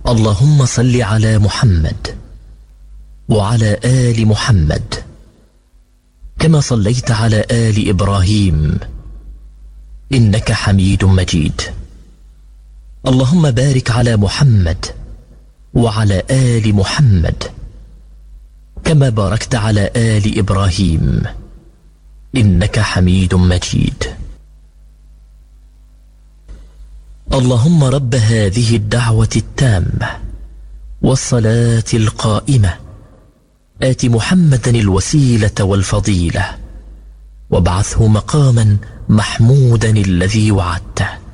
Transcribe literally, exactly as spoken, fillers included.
اللهم صل على محمد وعلى آل محمد كما صليت على آل إبراهيم إنك حميد مجيد. اللهم بارك على محمد وعلى آل محمد كما باركت على آل إبراهيم إنك حميد مجيد. اللهم رب هذه الدعوة التامة والصلاة القائمة آت محمدا الوسيلة والفضيلة وابعثه مقاما محمودا الذي وعدته.